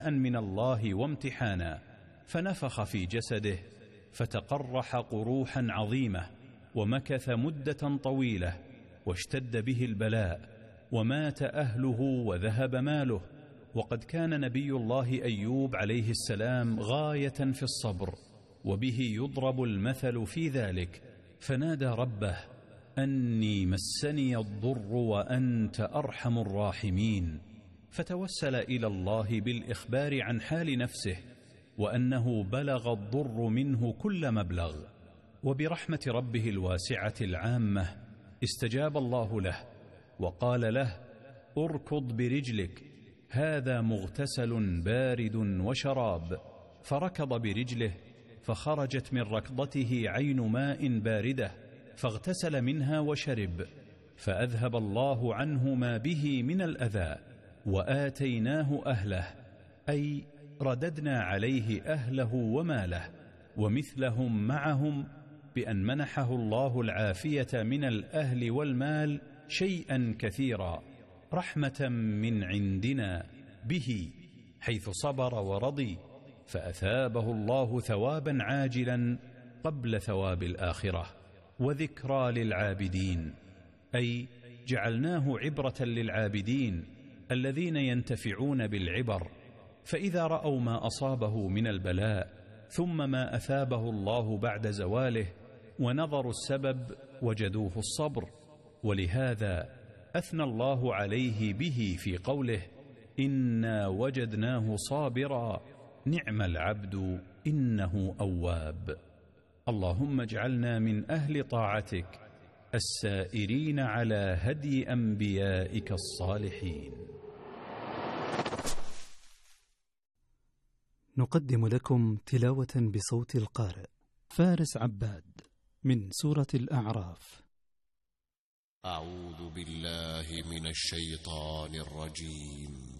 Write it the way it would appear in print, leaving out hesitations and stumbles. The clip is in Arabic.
من الله وامتحانا، فنفخ في جسده فتقرح قروحا عظيمة، ومكث مدة طويلة، واشتد به البلاء، ومات أهله وذهب ماله. وقد كان نبي الله أيوب عليه السلام غاية في الصبر، وبه يضرب المثل في ذلك، فنادى ربه: أني مسني الضر وأنت أرحم الراحمين، فتوسل إلى الله بالإخبار عن حال نفسه، وأنه بلغ الضر منه كل مبلغ. وبرحمة ربه الواسعة العامة استجاب الله له، وقال له: اركض برجلك، هذا مغتسل بارد وشراب. فركض برجله، فخرجت من ركضته عين ماء باردة، فاغتسل منها وشرب، فأذهب الله عنه ما به من الأذى، وآتيناه أهله، أي رددنا عليه أهله وماله ومثلهم معهم، بأن منحه الله العافية من الأهل والمال شيئا كثيرا، رحمة من عندنا به، حيث صبر ورضي، فأثابه الله ثوابا عاجلا قبل ثواب الآخرة، وذكرى للعابدين، أي جعلناه عبرة للعابدين الذين ينتفعون بالعبر، فإذا رأوا ما أصابه من البلاء ثم ما أثابه الله بعد زواله ونظروا السبب وجدوه الصبر. ولهذا أثنى الله عليه به في قوله: إنا وجدناه صابرا نعم العبد إنه أواب. اللهم اجعلنا من أهل طاعتك السائرين على هدي أنبيائك الصالحين. نقدم لكم تلاوة بصوت القارئ فارس عباد من سورة الأعراف. أعوذ بالله من الشيطان الرجيم.